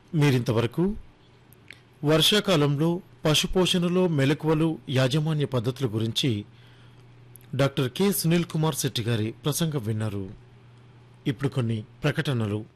మీరింతవరకు వర్షాకాలంలో పశుపోషణలో మెలకువలు యాజమాన్య పద్ధతుల గురించి డాక్టర్ కె సునీల్ కుమార్ శెట్టి గారి ప్రసంగం విన్నారు. ఇప్పుడు కొన్ని ప్రకటనలు.